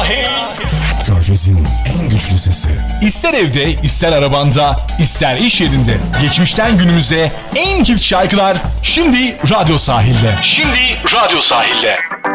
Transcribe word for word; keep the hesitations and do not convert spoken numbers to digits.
Sahil. Körfez'in en güçlü sesi. İster evde, ister arabanda, ister iş yerinde. Geçmişten günümüze en hit şarkılar şimdi Radyo Sahil'de. Şimdi Radyo Sahil'de.